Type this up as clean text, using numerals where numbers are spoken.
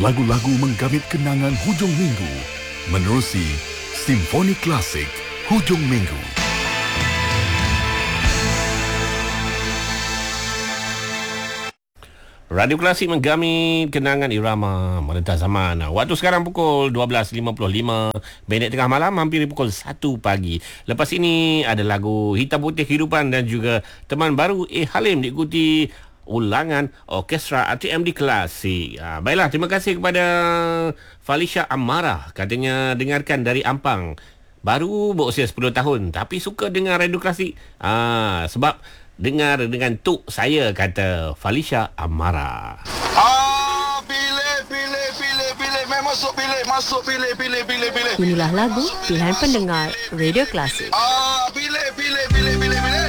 lagu-lagu menggamit kenangan hujung minggu menerusi Simfoni Klasik Hujung Minggu. Radio Klasik menggamit kenangan irama merentas zaman. Waktu sekarang pukul 12.55, minit tengah malam, hampir pukul 1 pagi. Lepas ini ada lagu Hitam Putih Kehidupan dan juga Teman Baru Halim diikuti ulangan Orkestra RTMD Klasik. Baiklah, terima kasih kepada Falisha Amara. Katanya dengarkan dari Ampang. Baru berusia 10 tahun tapi suka dengar Radio Klasik. Sebab dengar dengan tuk saya, kata Falisha Amara. Pilih, masuk, pilih. Inilah lagu pilihan pendengar Radio Klasik. Pilih.